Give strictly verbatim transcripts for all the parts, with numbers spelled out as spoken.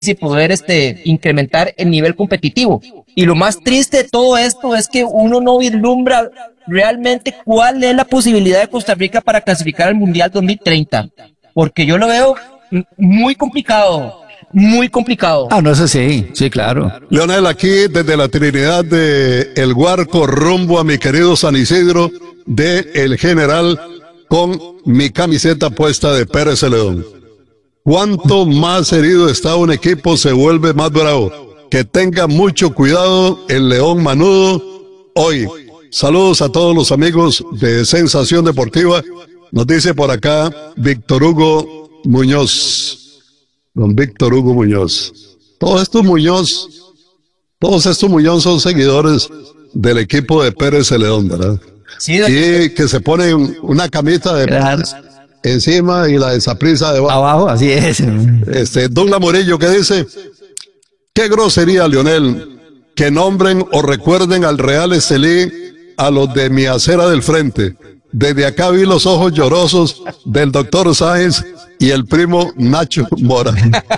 y poder este, incrementar el nivel competitivo. Y lo más triste de todo esto es que uno no vislumbra realmente cuál es la posibilidad de Costa Rica para clasificar al Mundial dos mil treinta, porque yo lo veo muy complicado, muy complicado. Ah, no, eso sí, sí, claro. Leonel, aquí desde la Trinidad de El Guarco, rumbo a mi querido San Isidro de El General, con mi camiseta puesta de Pérez Celedón. Cuanto más herido está un equipo, se vuelve más bravo. Que tenga mucho cuidado el León Manudo hoy. Saludos a todos los amigos de Sensación Deportiva. Nos dice por acá Víctor Hugo Muñoz. Don Víctor Hugo Muñoz. Todos estos Muñoz, todos estos Muñoz son seguidores del equipo de Pérez Celedón, ¿verdad? Sí, y que se ponen una camisa de Claro. encima y la de Saprissa debajo. Abajo, así es. Este, Douglas Morillo, que dice: qué grosería, Lionel, que nombren o recuerden al Real Estelí a los de mi acera del frente. Desde acá vi los ojos llorosos del doctor Sáenz y el primo Nacho Mora.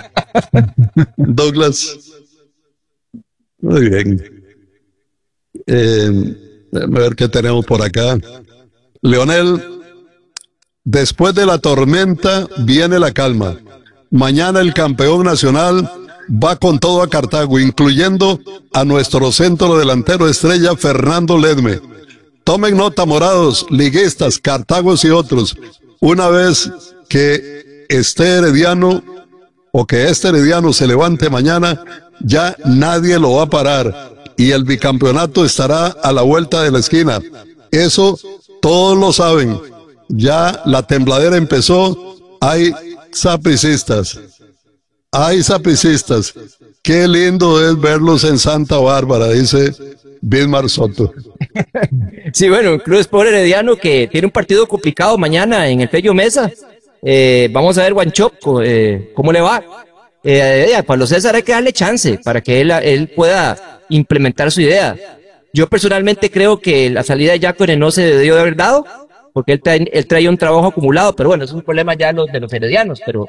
Douglas. Muy bien. Eh, déjame ver qué tenemos por acá. Leonel, después de la tormenta viene la calma. Mañana el campeón nacional va con todo a Cartago, incluyendo a nuestro centro delantero estrella Fernando Ledme. Tomen nota, morados, liguistas, Cartagos y otros. Una vez que esté Herediano o que este Herediano se levante mañana, ya nadie lo va a parar y el bicampeonato estará a la vuelta de la esquina. Eso todos lo saben. Ya la tembladera empezó. Hay sapricistas. Hay sapricistas. Qué lindo es verlos en Santa Bárbara, dice Bismar Soto. Sí, bueno, Club Sport Herediano que tiene un partido complicado mañana en el Fello Mesa. Eh, vamos a ver Guanchop, eh, cómo le va. Eh, a Pablo César hay que darle chance para que él, él pueda implementar su idea. Yo personalmente creo que la salida de Jacone no se debió de haber dado, porque él, trae, él traía un trabajo acumulado, pero bueno, es un problema ya de los, de los heredianos. Pero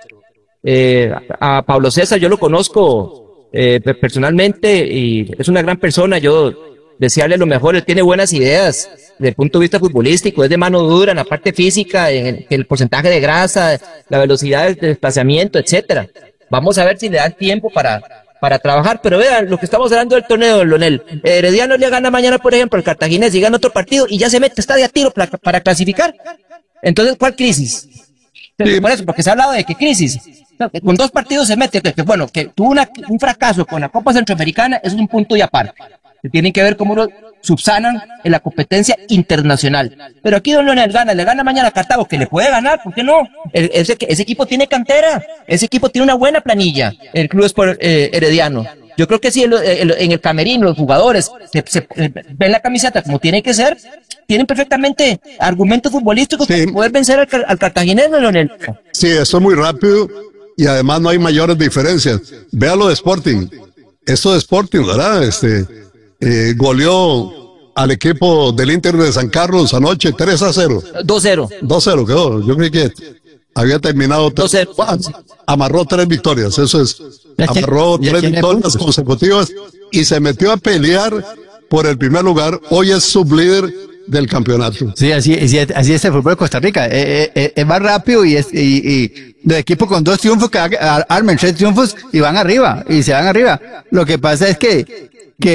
eh, a, a Pablo César yo lo conozco eh, personalmente y es una gran persona. Yo desearle lo mejor, él tiene buenas ideas desde el punto de vista futbolístico, es de mano dura en la parte física, en el, el porcentaje de grasa, la velocidad de desplazamiento, etcétera. Vamos a ver si le dan tiempo para, para trabajar, pero vean lo que estamos hablando del torneo, Leonel. Herediano le gana mañana, por ejemplo, al Cartaginés y gana otro partido y ya se mete, está de a tiro para, para clasificar. Entonces, ¿cuál crisis? Sí. Por eso, porque se ha hablado de que crisis. Con dos partidos se mete, que, que bueno, que tuvo una, un fracaso con la Copa Centroamericana, es un punto y aparte. Que tienen que ver cómo lo subsanan en la competencia internacional. Pero aquí don Leonel gana, le gana mañana a Cartago, que le puede ganar, ¿por qué no? El, ese, ese equipo tiene cantera, ese equipo tiene una buena planilla, el Club Sport eh, Herediano. Yo creo que si el, el, en el camerino los jugadores se, se, eh, ven la camiseta como tiene que ser, tienen perfectamente argumentos futbolísticos sí. para poder vencer al, al cartaginés, Leonel. Sí, eso es muy rápido y además no hay mayores diferencias. Vea lo de Sporting. Esto de Sporting, ¿verdad? Este, eh, goleó al equipo del Inter de San Carlos anoche tres a cero. dos cero. dos cero quedó. Yo creí que había terminado tres. dos cero. Amarró tres victorias, eso es. Amarró tres victorias consecutivas y se metió a pelear por el primer lugar. Hoy es sublíder del campeonato. Sí, así, así, así es el fútbol de Costa Rica. Eh, eh, es más rápido y es, y, y de equipo con dos triunfos que armen tres triunfos y van arriba, y se van arriba. Lo que pasa es que,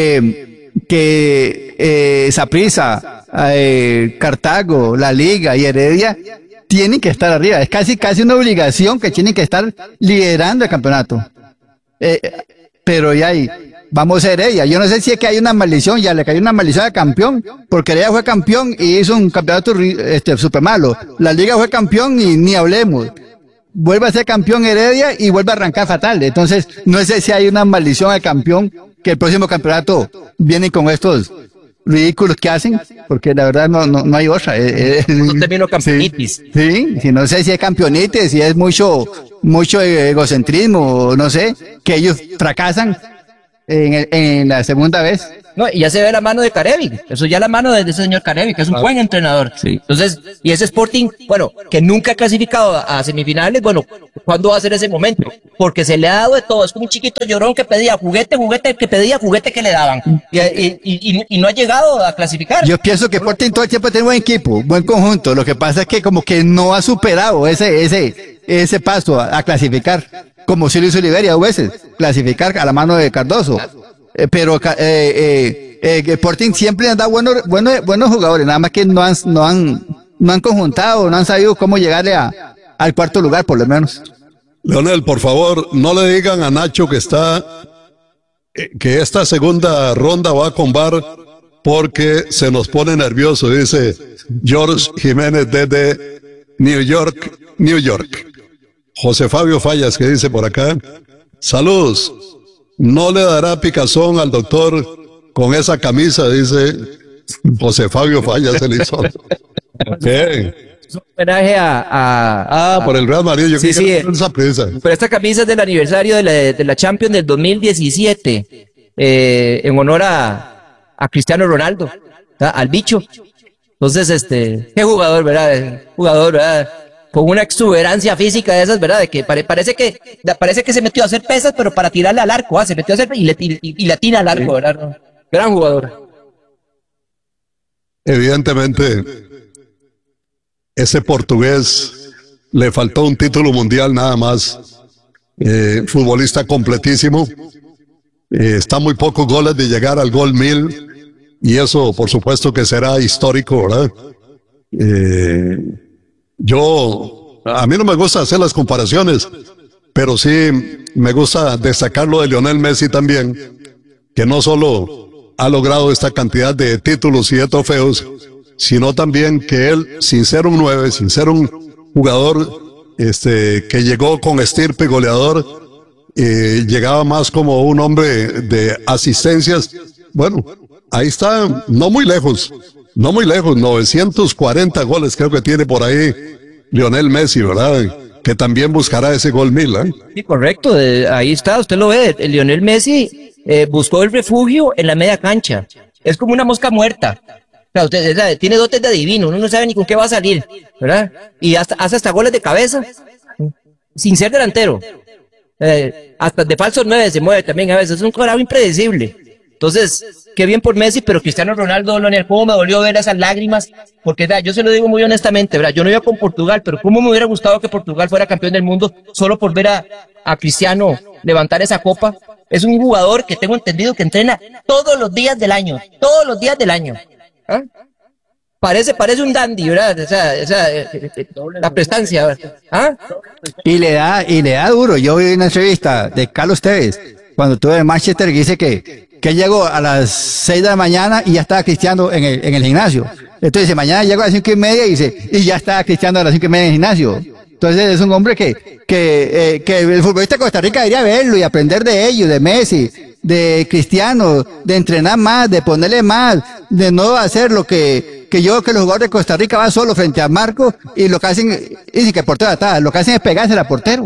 que, que, eh, Saprissa, eh, Cartago, la Liga y Heredia tienen que estar arriba. Es casi, casi una obligación que tienen que estar liderando el campeonato. Eh, pero ya hay, vamos a Heredia. Yo no sé si es que hay una maldición, ya le cayó una maldición al campeón, porque Heredia fue campeón y hizo un campeonato este súper malo. La Liga fue campeón y ni hablemos. Vuelve a ser campeón Heredia y vuelve a arrancar fatal. Entonces, no sé si hay una maldición al campeón, que el próximo campeonato viene con estos ridículos que hacen, porque la verdad no, no, no hay otra. Eh, no termino campeonitis. Sí, sí, sí, no sé si es campeonitis, si es mucho, mucho egocentrismo, no sé, que ellos fracasan. en, el- en la segunda vez. No, y ya se ve la mano de Carevi. Eso ya la mano de ese señor Carevi, que es un buen entrenador. Sí. Entonces, y ese Sporting, bueno, que nunca ha clasificado a, a semifinales, bueno, ¿cuándo va a ser ese momento? Porque se le ha dado de todo. Es como un chiquito llorón que pedía juguete, juguete, que pedía juguete que le daban. Y, y, y, y no ha llegado a clasificar. Yo pienso que Sporting todo el tiempo tiene buen equipo, buen conjunto. Lo que pasa es que como que no ha superado ese, ese, ese paso a, a clasificar, como si lo hizo Liberia dos veces, clasificar a la mano de Cardoso. Eh, pero eh, eh, eh, Sporting siempre han dado buenos, buenos, buenos jugadores, nada más que no han, no han, no han conjuntado, no han sabido cómo llegarle a, al cuarto lugar, por lo menos. Leonel, por favor, no le digan a Nacho que está, eh, que esta segunda ronda va con V A R porque se nos pone nervioso, dice George Jiménez desde New York, New York. José Fabio Fallas, que dice por acá, saludos, no le dará picazón al doctor con esa camisa, dice José Fabio Fallas, el hizo. ¿Qué? Es un homenaje a, a, Ah, por el Real Madrid, yo Sí, quería sí. hacer esa prisa. Pero esta camisa es del aniversario de la, de la Champions del dos mil diecisiete, eh, en honor a, a Cristiano Ronaldo, ¿verdad? Al bicho. Entonces, este, qué jugador, ¿verdad? Eh, Jugador, ¿verdad? Con una exuberancia física de esas, ¿verdad? De que pare- parece que parece que se metió a hacer pesas, pero para tirarle al arco, ¿ah? Se metió a hacer y le, y, y le tira al arco, ¿verdad? Gran jugador. Evidentemente, ese portugués le faltó un título mundial nada más. Eh, futbolista completísimo. Eh, está muy pocos goles de llegar al gol mil. Y eso, por supuesto, que será histórico, ¿verdad? Eh, yo, a mí no me gusta hacer las comparaciones, pero sí me gusta destacar lo de Lionel Messi también, que no solo ha logrado esta cantidad de títulos y de trofeos, sino también que él, sin ser un nueve, sin ser un jugador este, que llegó con estirpe goleador, eh, llegaba más como un hombre de asistencias. Bueno, ahí está, no muy lejos, no muy lejos, novecientos cuarenta goles creo que tiene por ahí Lionel Messi, ¿verdad? Que también buscará ese gol mil, ¿eh? Sí, correcto, eh, ahí está, usted lo ve, el Lionel Messi eh, buscó el refugio en la media cancha, es como una mosca muerta, o sea, usted sabe, tiene dotes de adivino, uno no sabe ni con qué va a salir, ¿verdad? Y hasta, hace hasta goles de cabeza, sin ser delantero, eh, hasta de falso nueve se mueve también a veces, es un colado impredecible. Entonces, qué bien por Messi, pero Cristiano Ronaldo, Leonel, cómo me dolió ver esas lágrimas, porque ¿verdad? Yo se lo digo muy honestamente, ¿verdad? Yo no iba con Portugal, pero cómo me hubiera gustado que Portugal fuera campeón del mundo solo por ver a, a Cristiano levantar esa copa. Es un jugador que tengo entendido que entrena todos los días del año, todos los días del año. ¿Ah? Parece, parece un dandy, ¿verdad? O sea, o sea, eh, eh, la prestancia, ¿verdad? ¿Ah? Y le da, y le da duro. Yo vi una entrevista de Carlos Tevez, cuando estuve en Manchester, que dice que, que llegó a las seis de la mañana y ya estaba Cristiano en el, en el gimnasio. Entonces dice, mañana llego a las cinco y media y dice, y ya está Cristiano a las cinco y media en el gimnasio. Entonces es un hombre que, que, eh, que el futbolista de Costa Rica debería verlo y aprender de ellos, de Messi, de Cristiano, de entrenar más, de ponerle más, de no hacer lo que, que yo, que los jugadores de Costa Rica van solo frente al marco y lo que hacen, dicen que el portero está, lo que hacen es pegarse al portero.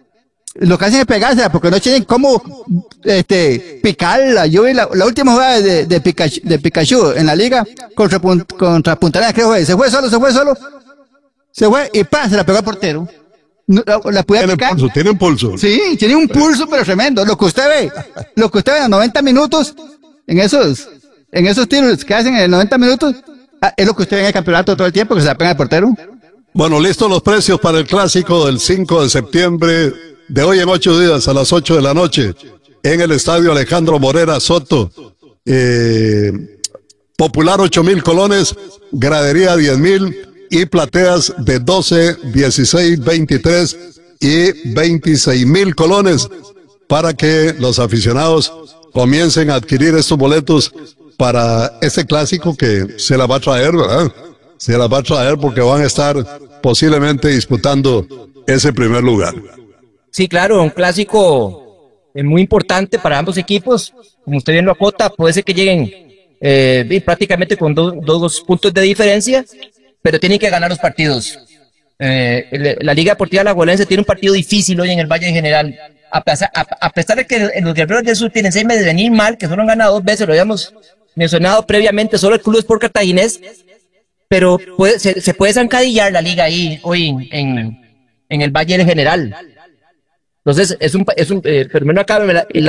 Lo que hacen es pegársela porque no tienen cómo este, picarla. Yo vi la, la última jugada de, de, Pikachu, de Pikachu en la liga contra, contra Punta Arenas, creo que se fue solo, se fue solo, se fue y ¡pam! Se la pegó al portero. No, la, la podía Tiene picar. pulso, tiene pulso. Sí, tiene un pulso pero tremendo. Lo que usted ve, lo que usted ve en los noventa minutos, en esos, en esos tiros que hacen en los noventa minutos, ah, es lo que usted ve en el campeonato todo el tiempo, que se la pega al portero. Bueno, listos los precios para el clásico del cinco de septiembre de hoy en ocho días a las ocho de la noche en el estadio Alejandro Morera Soto. Eh, popular ocho mil colones, gradería diez mil y plateas de doce, dieciséis, veintitrés y veintiséis mil colones para que los aficionados comiencen a adquirir estos boletos para este clásico que se la va a traer, ¿verdad? Se la va a traer porque van a estar posiblemente disputando ese primer lugar. Sí, claro, un clásico eh, muy importante para ambos equipos. Como usted bien lo acota, puede ser que lleguen eh, prácticamente con do, dos puntos de diferencia, pero tienen que ganar los partidos. Eh, el, la Liga Deportiva Alajuelense tiene un partido difícil hoy en el Valle en General a, pesar, a, a pesar de que los Guerreros del Sur tienen seis meses de venir mal, que solo han ganado dos veces, lo habíamos mencionado previamente, solo el Club Sport Cartaginés, pero puede, se, se puede zancadillar la liga ahí hoy en, en, en el Valle del General. Entonces, es un, es un, eh, pero menos acá, la,